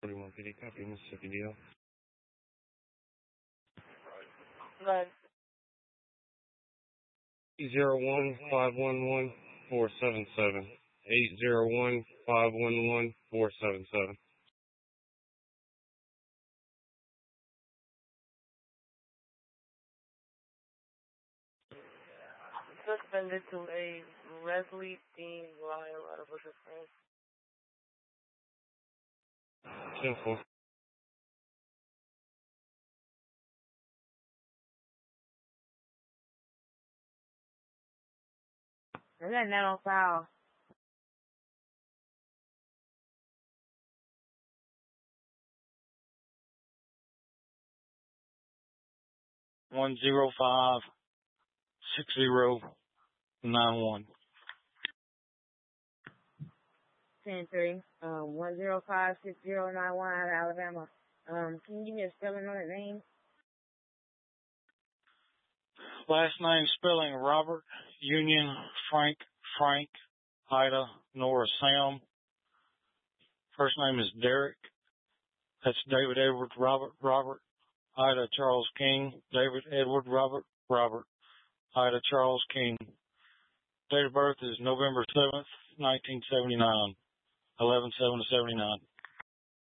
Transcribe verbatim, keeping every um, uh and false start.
forty-one fifty, copy, Mississippi D L. Good. eight zero one, five one one, four seven seven. eight zero one, five one one, four seven seven. Suspended to a Leslie Dean Lyle out of Bishop France. ten four. Is that not on file? One zero five six zero nine one. ten three. Um, one zero five six zero nine one out of Alabama. Um, can you give me a spelling on that name? Last name spelling Robert, Union, Frank, Frank, Ida, Nora, Sam. First name is Derek. That's David Edward Robert, Robert. Ida Charles King, David Edward Robert, Robert. Ida Charles King. Date of birth is November seventh, nineteen seventy-nine. eleven seven seventy-nine.